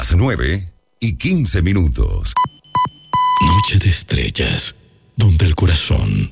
Las 9:15. Noche de estrellas, donde el corazón